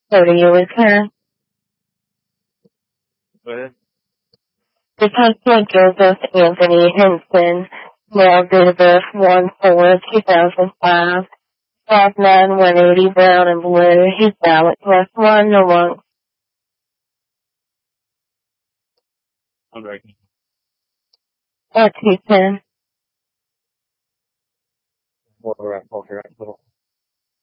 Go to you with her. Go ahead. Detective Joseph Anthony Henson, male, date of birth 1/4/2005, 5'9", 180, brown and blue. He's ballot plus 1, no one. I'm ready. 210. Hold her up.